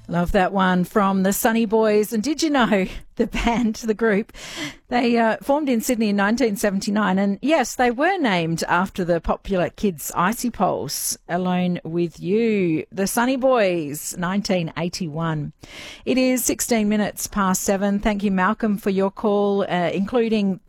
Love that one from the Sunny Boys. And did you know the band, the group, they formed in Sydney in 1979. And yes, they were named after the popular Kids Icy Pulse, Alone With You. The Sunny Boys, 1981. It is 16 minutes past 7. Thank you, Malcolm, for your call, including